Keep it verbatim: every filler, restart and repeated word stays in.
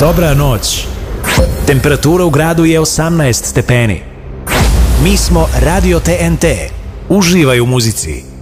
Dobra noć. Temperatura u gradu je osamnaest stepeni. Mi smo Radio T N T. Uživaj u muzici.